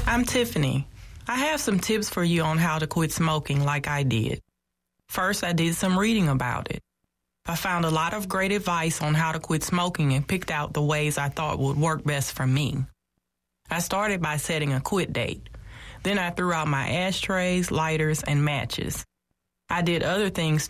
I'm Tiffany. I have some tips for you on how to quit smoking like I did. First, I did some reading about it. I found a lot of great advice on how to quit smoking and picked out the ways I thought would work best for me. I started by setting a quit date. Then I threw out my ashtrays, lighters, and matches. I did other things